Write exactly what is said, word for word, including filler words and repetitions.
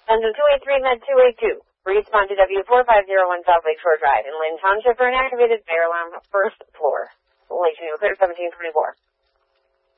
Ends in two eight three med two eight two. Respond to W four five zero one South Lakeshore Drive in Lynn Township for an activated fire alarm first floor. Lake New Clear seventeen twenty-four.